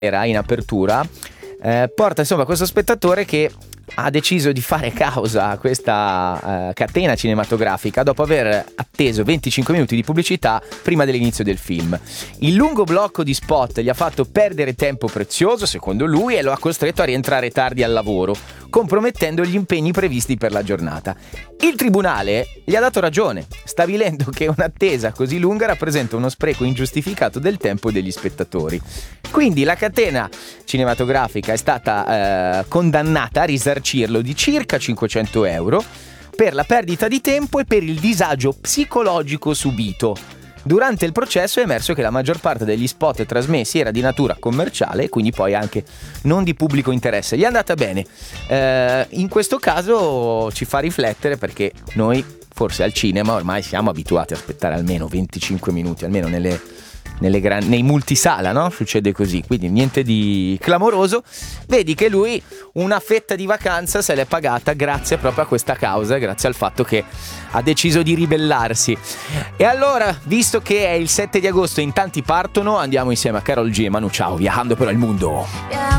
era in apertura, porta insomma questo spettatore che ha deciso di fare causa a questa catena cinematografica dopo aver atteso 25 minuti di pubblicità prima dell'inizio del film. Il lungo blocco di spot gli ha fatto perdere tempo prezioso, secondo lui, e lo ha costretto a rientrare tardi al lavoro, compromettendo gli impegni previsti per la giornata. Il tribunale gli ha dato ragione, stabilendo che un'attesa così lunga rappresenta uno spreco ingiustificato del tempo degli spettatori. Quindi la catena cinematografica è stata condannata a risarcirlo di circa 500 euro per la perdita di tempo e per il disagio psicologico subito. Durante il processo è emerso che la maggior parte degli spot trasmessi era di natura commerciale e quindi poi anche non di pubblico interesse. Gli è andata bene. In questo caso ci fa riflettere, perché noi forse al cinema ormai siamo abituati a aspettare almeno 25 minuti, almeno nei multisala, no? Succede così, quindi niente di clamoroso. Vedi che lui una fetta di vacanza se l'è pagata grazie proprio a questa causa, grazie al fatto che ha deciso di ribellarsi. E allora, visto che è il 7 di agosto e in tanti partono, andiamo insieme a Karol G e Manu Chao, viajando per il mondo.